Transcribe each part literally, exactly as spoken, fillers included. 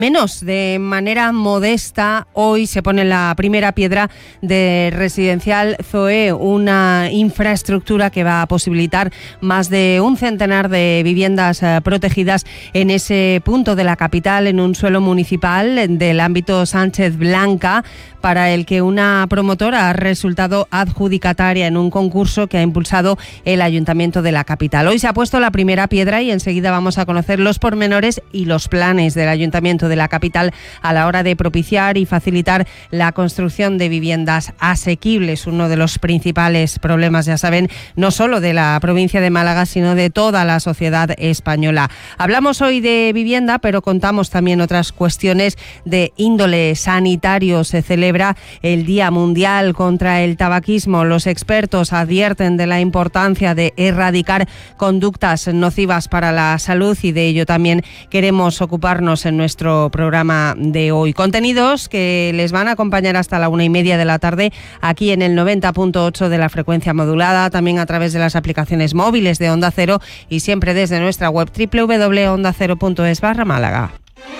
Menos, de manera modesta, hoy se pone la primera piedra de Residencial Zoe, una infraestructura que va a posibilitar más de un centenar de viviendas eh, protegidas en ese punto de la capital, en un suelo municipal del ámbito Sánchez Blanca, para el que una promotora ha resultado adjudicataria en un concurso que ha impulsado el Ayuntamiento de la capital. Hoy se ha puesto la primera piedra y enseguida vamos a conocer los pormenores y los planes del Ayuntamiento de la capital a la hora de propiciar y facilitar la construcción de viviendas asequibles, uno de los principales problemas, ya saben, no solo de la provincia de Málaga, sino de toda la sociedad española. Hablamos hoy de vivienda, pero contamos también otras cuestiones de índole sanitario. Se celebra el Día Mundial contra el Tabaquismo. Los expertos advierten de la importancia de erradicar conductas nocivas para la salud y de ello también queremos ocuparnos en nuestro programa de hoy. Contenidos que les van a acompañar hasta la una y media de la tarde aquí en el noventa punto ocho de la frecuencia modulada, también a través de las aplicaciones móviles de Onda Cero y siempre desde nuestra web doble u doble u doble u punto onda cero punto es barra Málaga.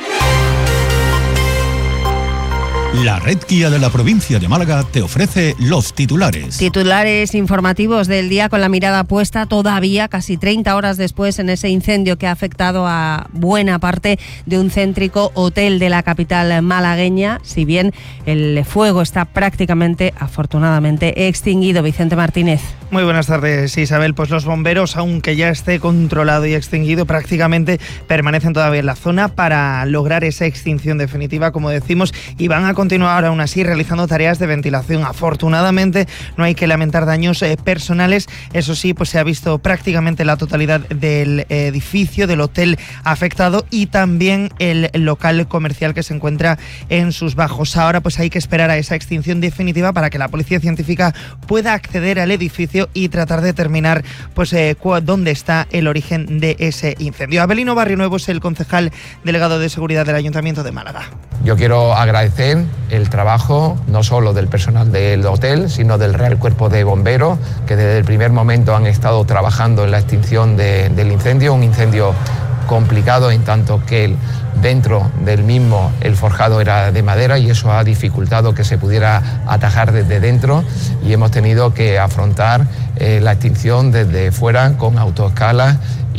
La Red Kia de la provincia de Málaga te ofrece los titulares. Titulares informativos del día con la mirada puesta todavía casi treinta horas después en ese incendio que ha afectado a buena parte de un céntrico hotel de la capital malagueña, si bien el fuego está prácticamente, afortunadamente, extinguido. Vicente Martínez. Muy buenas tardes, Isabel. Pues los bomberos, aunque ya esté controlado y extinguido, prácticamente permanecen todavía en la zona para lograr esa extinción definitiva, como decimos, y van a continuar aún así realizando tareas de ventilación. Afortunadamente no hay que lamentar daños eh, personales. Eso sí, pues se ha visto prácticamente la totalidad del edificio, del hotel afectado y también el local comercial que se encuentra en sus bajos. Ahora pues hay que esperar a esa extinción definitiva para que la policía científica pueda acceder al edificio y tratar de determinar pues eh, cu- dónde está el origen de ese incendio. Abelino Barrio Nuevo es el concejal delegado de seguridad del Ayuntamiento de Málaga. Yo quiero agradecer el trabajo no solo del personal del hotel, sino del Real Cuerpo de Bomberos, que desde el primer momento han estado trabajando en la extinción de, del incendio, un incendio complicado en tanto que el, dentro del mismo el forjado era de madera y eso ha dificultado que se pudiera atajar desde dentro y hemos tenido que afrontar eh, la extinción desde fuera con autoescalas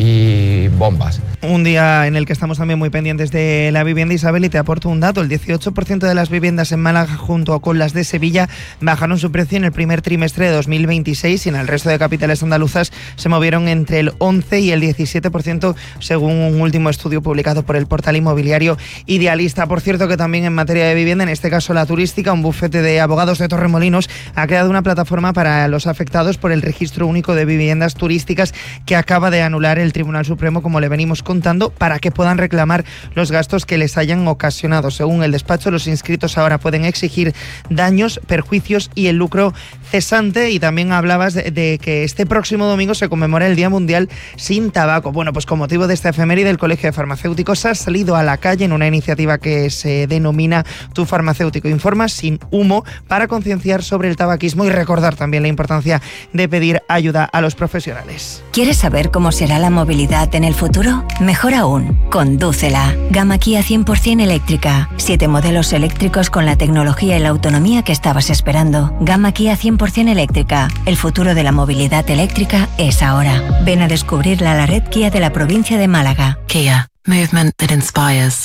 y bombas. Un día en el que estamos también muy pendientes de la vivienda, Isabel, y te aporto un dato. El dieciocho por ciento de las viviendas en Málaga, junto con las de Sevilla, bajaron su precio en el primer trimestre de dos mil veintiséis y en el resto de capitales andaluzas se movieron entre el once y el diecisiete por ciento, según un último estudio publicado por el portal inmobiliario Idealista. Por cierto, que también en materia de vivienda, en este caso la turística, un bufete de abogados de Torremolinos ha creado una plataforma para los afectados por el Registro Único de Viviendas Turísticas que acaba de anular el Tribunal Supremo, como le venimos contando, para que puedan reclamar los gastos que les hayan ocasionado. Según el despacho, los inscritos ahora pueden exigir daños, perjuicios y el lucro cesante. Y también hablabas de, de que este próximo domingo se conmemora el Día Mundial sin Tabaco. Bueno, pues con motivo de esta efeméride, el Colegio de Farmacéuticos ha salido a la calle en una iniciativa que se denomina Tu Farmacéutico Informa sin Humo, para concienciar sobre el tabaquismo y recordar también la importancia de pedir ayuda a los profesionales. ¿Quieres saber cómo será la movilidad en el futuro? Mejor aún, condúcela. Gama Kia cien por ciento eléctrica. Siete modelos eléctricos con la tecnología y la autonomía que estabas esperando. Gama Kia cien por ciento eléctrica. El futuro de la movilidad eléctrica es ahora. Ven a descubrirla a la red Kia de la provincia de Málaga. Kia. Movement that inspires.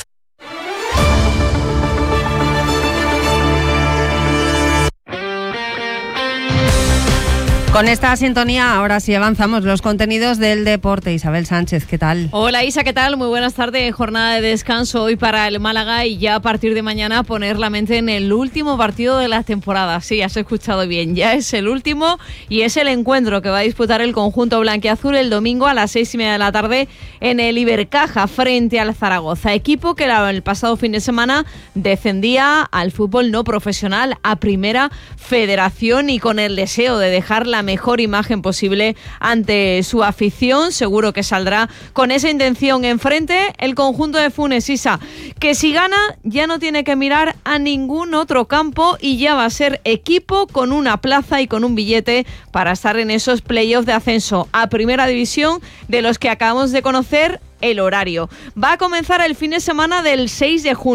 Con esta sintonía, ahora sí avanzamos los contenidos del deporte. Isabel Sánchez, ¿qué tal? Hola Isa, ¿qué tal? Muy buenas tardes. Jornada de descanso hoy para el Málaga y ya a partir de mañana poner la mente en el último partido de la temporada. Sí, has escuchado bien, ya es el último y es el encuentro que va a disputar el conjunto blanquiazul el domingo a las seis y media de la tarde en el Ibercaja frente al Zaragoza. Equipo que el pasado fin de semana descendía al fútbol no profesional, a Primera Federación, y con el deseo de dejar la mejor imagen posible ante su afición. Seguro que saldrá con esa intención enfrente el conjunto de Funes, Isa, que si gana ya no tiene que mirar a ningún otro campo y ya va a ser equipo con una plaza y con un billete para estar en esos playoffs de ascenso a Primera División, de los que acabamos de conocer el horario. Va a comenzar el fin de semana del seis de junio.